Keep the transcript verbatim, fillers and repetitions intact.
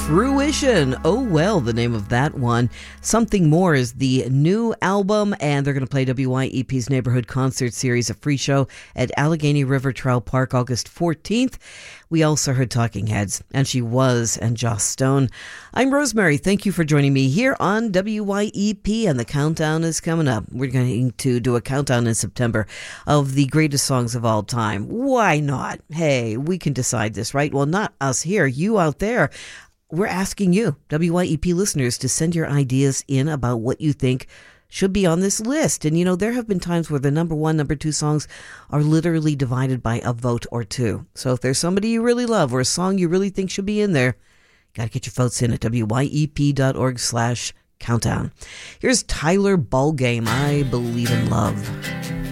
Fruition. Oh, well, the name of that one. Something More is the new album, and they're going to play W Y E P's Neighborhood Concert Series, a free show at Allegheny River Trail Park, August fourteenth. We also heard Talking Heads, and She Was, and Joss Stone. I'm Rosemary. Thank you for joining me here on W Y E P, and the countdown is coming up. We're going to do a countdown in September of the greatest songs of all time. Why not? Hey, we can decide this, right? Well, not us here, you out there. We're asking you, W Y E P listeners, to send your ideas in about what you think should be on this list. And, you know, there have been times where the number one, number two songs are literally divided by a vote or two. So if there's somebody you really love or a song you really think should be in there, got to get your votes in at W Y E P dot org slash countdown. Here's Tyler Ballgame, I Believe in Love.